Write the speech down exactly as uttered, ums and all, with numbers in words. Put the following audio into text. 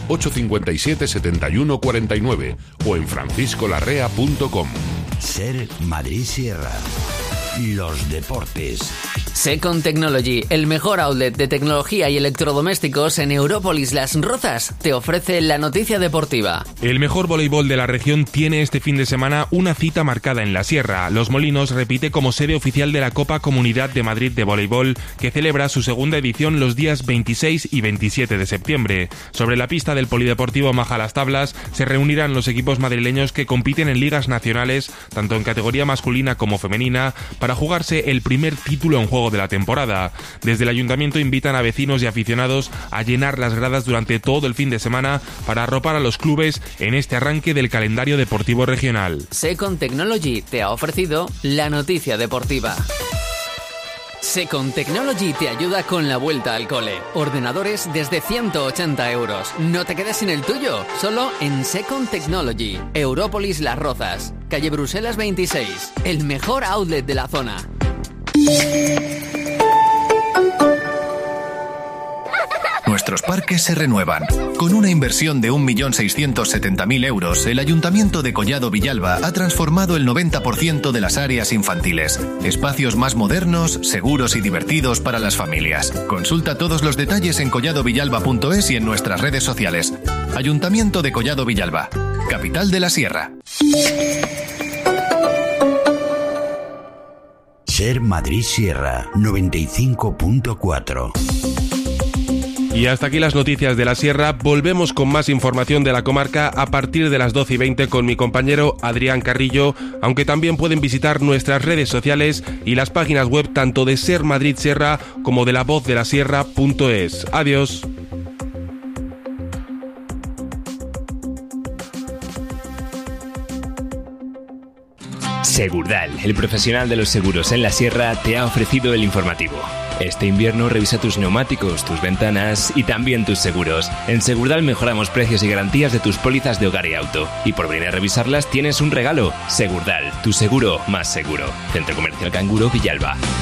ocho cinco siete, siete uno cuatro nueve o en francisco larrea punto com. Ser Madrid Sierra. Los deportes. Secon Technology, el mejor outlet de tecnología y electrodomésticos en Európolis Las Rozas, te ofrece la noticia deportiva. El mejor voleibol de la región tiene este fin de semana una cita marcada en la Sierra. Los Molinos repite como sede oficial de la Copa Comunidad de Madrid de Voleibol, que celebra su segunda edición los días veintiséis y veintisiete de septiembre. Sobre la pista del Polideportivo Majalastablas se reunirán los equipos madrileños que compiten en ligas nacionales, tanto en categoría masculina como femenina, para jugarse el primer título en juego de la temporada. Desde el ayuntamiento invitan a vecinos y aficionados a llenar las gradas durante todo el fin de semana para arropar a los clubes en este arranque del calendario deportivo regional. Secon Technology te ha ofrecido la noticia deportiva. Secon Technology te ayuda con la vuelta al cole. Ordenadores desde ciento ochenta euros. No te quedes sin el tuyo, solo en Secon Technology. Európolis Las Rozas, calle Bruselas veintiséis, el mejor outlet de la zona. Nuestros parques se renuevan. Con una inversión de un millón seiscientos setenta mil euros, el Ayuntamiento de Collado Villalba ha transformado el noventa por ciento de las áreas infantiles. Espacios más modernos, seguros y divertidos para las familias. Consulta todos los detalles en collado villalba punto es y en nuestras redes sociales. Ayuntamiento de Collado Villalba, capital de la Sierra. Ser Madrid Sierra noventa y cinco punto cuatro. Y hasta aquí las noticias de la Sierra. Volvemos con más información de la comarca a partir de las doce y veinte con mi compañero Adrián Carrillo, aunque también pueden visitar nuestras redes sociales y las páginas web tanto de Ser Madrid Sierra como de la voz de la sierra punto es. Adiós. Segurdal, el profesional de los seguros en la Sierra, te ha ofrecido el informativo. Este invierno revisa tus neumáticos, tus ventanas y también tus seguros. En Segurdal mejoramos precios y garantías de tus pólizas de hogar y auto. Y por venir a revisarlas tienes un regalo. Segurdal, tu seguro más seguro. Centro Comercial Canguro, Villalba.